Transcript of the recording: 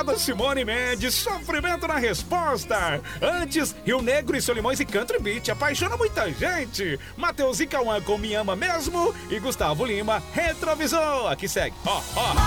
Balada Simone Mendes, Sofrimento na Resposta. Antes, Rio Negro e Solimões e Country Beat, apaixona muita gente. Matheus e Cauã com Me Ama Mesmo. E Gustavo Lima, Retrovisor. Aqui segue, ó.